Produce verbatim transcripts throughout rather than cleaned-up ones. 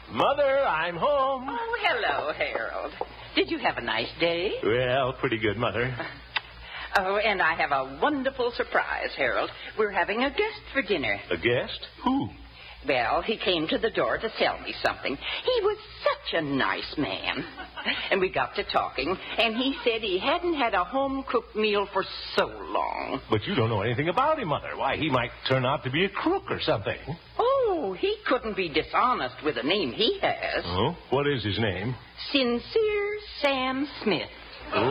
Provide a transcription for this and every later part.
Mother, I'm home. Oh, hello, Harold. Did you have a nice day? Well, pretty good, Mother. Oh, and I have a wonderful surprise, Harold. We're having a guest for dinner. A guest? Who? Well, he came to the door to sell me something. He was such a nice man. And we got to talking, and he said he hadn't had a home-cooked meal for so long. But you don't know anything about him, Mother. Why, he might turn out to be a crook or something. Oh, he couldn't be dishonest with the name he has. Oh? What is his name? Sincere Sam Smith. Oh.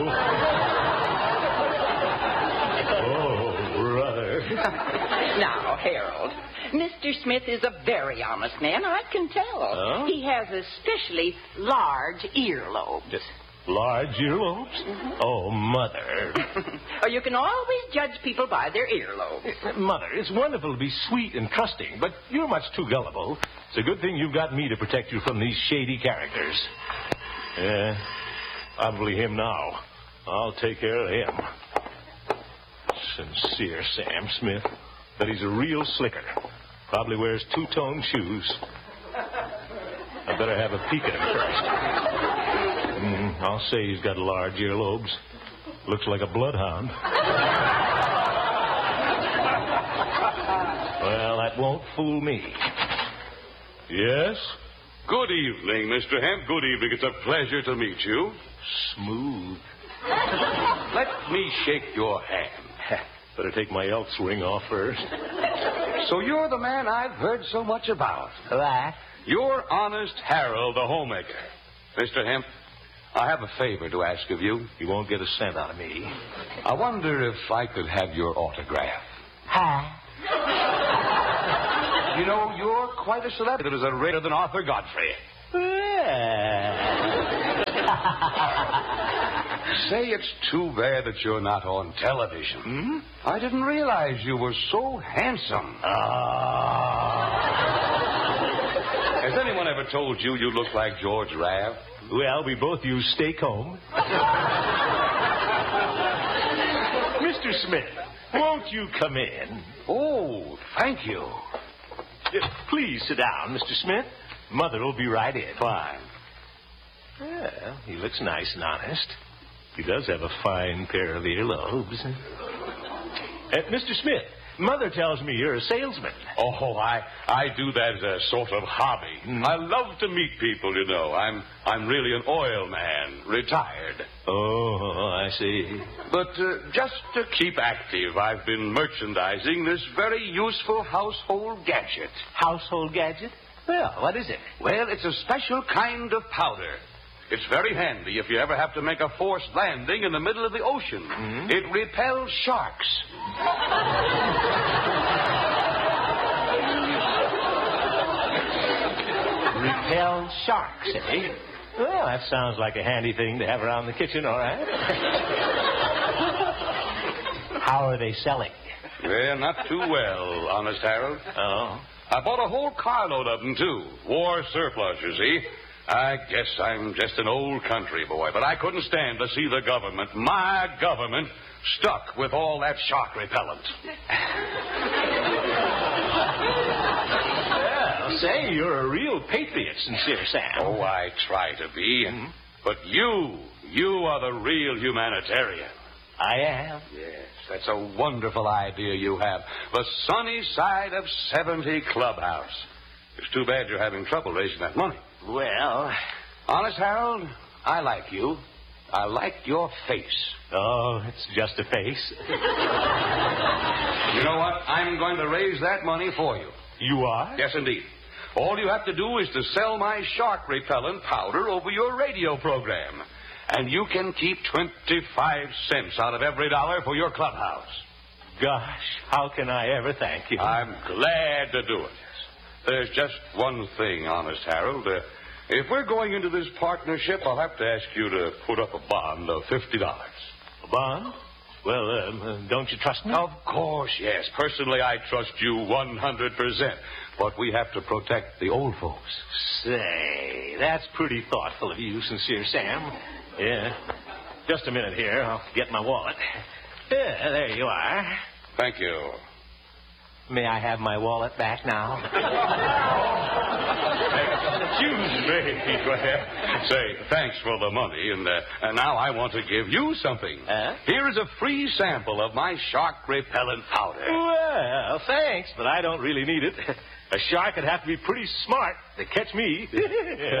Oh, brother. Now, Harold, Mister Smith is a very honest man, I can tell. Oh? He has especially large earlobes. Just large earlobes? Mm-hmm. Oh, Mother. Oh, you can always judge people by their earlobes. Mother, it's wonderful to be sweet and trusting, but you're much too gullible. It's a good thing you've got me to protect you from these shady characters. Yeah, probably him now. I'll take care of him. Sincere Sam Smith. But he's a real slicker. Probably wears two-tone shoes. I better have a peek at him first. Mm, I'll say he's got large earlobes. Looks like a bloodhound. Well, that won't fool me. Yes? Good evening, Mister Hemp. Good evening. It's a pleasure to meet you. Smooth. Let me shake your hand. Better take my elk's ring off first. So you're the man I've heard so much about. That? You're honest Harold, the homemaker. Mister Hemp, I have a favor to ask of you. You won't get a cent out of me. I wonder if I could have your autograph. Huh? You know, you're quite a celebrity. There's a greater than Arthur Godfrey. Say it's too bad that you're not on television. Hmm? I didn't realize you were so handsome. Ah. Has anyone ever told you you look like George Rabb? Well, we both use Stay Comb. Mister Smith, won't you come in? Oh, thank you. Uh, Please sit down, Mister Smith. Mother will be right in. Fine. Well, he looks nice and honest. He does have a fine pair of earlobes. Uh, Mister Smith, Mother tells me you're a salesman. Oh, I I do that as a sort of hobby. Mm. I love to meet people, you know. I'm I'm really an oil man, retired. Oh, I see. But uh, just to keep active, I've been merchandising this very useful household gadget. Household gadget? Well, what is it? Well, it's a special kind of powder. It's very handy if you ever have to make a forced landing in the middle of the ocean. Mm-hmm. It repels sharks. Repel sharks, eh? Well, that sounds like a handy thing to have around the kitchen, all right. How are they selling? Well, not too well, honest Harold. Oh. I bought a whole carload of them, too. War surplus, you see. I guess I'm just an old country boy, but I couldn't stand to see the government, my government, stuck with all that shark repellent. Well, say, you're a real patriot, Sincere Sam. Oh, I try to be. Mm-hmm. But you, you are the real humanitarian. I am. Yes, that's a wonderful idea you have. The sunny side of seventy Clubhouse. It's too bad you're having trouble raising that money. Well, honest, Harold, I like you. I like your face. oh, it's just a face. You know what? I'm going to raise that money for you. You are? Yes, indeed. All you have to do is to sell my shark repellent powder over your radio program. And you can keep twenty-five cents out of every dollar for your clubhouse. Gosh, how can I ever thank you? I'm glad to do it. There's just one thing, honest Harold. Uh, if we're going into this partnership, I'll have to ask you to put up a bond of fifty dollars. A bond? Well, um, uh, don't you trust me? Of course, yes. Personally, I trust you one hundred percent. But we have to protect the old folks. Say, that's pretty thoughtful of you, Sincere Sam. Yeah. Just a minute here. I'll get my wallet. Yeah, there you are. Thank you. May I have my wallet back now? Excuse me. Go ahead. Say, thanks for the money, and, uh, and now I want to give you something. Huh? Here is a free sample of my shark repellent powder. Well, thanks, but I don't really need it. A shark would have to be pretty smart to catch me.